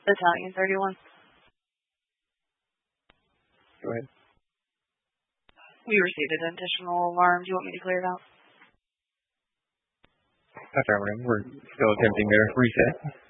Battalion 31. Go ahead. We received an additional alarm. Do you want me to clear it out? Affirmative. We're still attempting to reset.